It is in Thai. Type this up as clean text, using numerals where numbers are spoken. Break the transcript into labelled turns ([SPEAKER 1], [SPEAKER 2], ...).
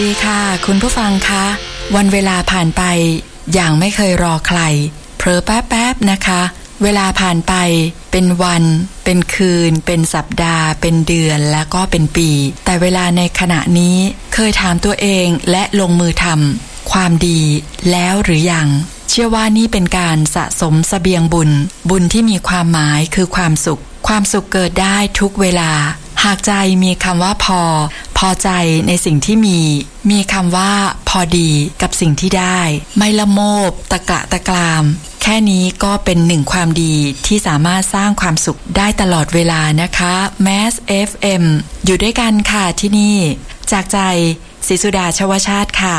[SPEAKER 1] ดีค่ะคุณผู้ฟังคะวันเวลาผ่านไปอย่างไม่เคยรอใครเผลอแป๊บๆนะคะเวลาผ่านไปเป็นวันเป็นคืนเป็นสัปดาห์เป็นเดือนแล้วก็เป็นปีแต่เวลาในขณะนี้เคยถามตัวเองและลงมือทำความดีแล้วหรือยังเชื่อว่านี่เป็นการสะสมเสบียงบุญที่มีความหมายคือความสุขเกิดได้ทุกเวลาหากใจมีคำว่าพอใจในสิ่งที่มีคำว่าพอดีกับสิ่งที่ได้ไม่ละโมบตะกะตะกรามแค่นี้ก็เป็นหนึ่งความดีที่สามารถสร้างความสุขได้ตลอดเวลานะคะ Mass FM อยู่ด้วยกันค่ะที่นี่จากใจศรีสุดาชวชาติค่ะ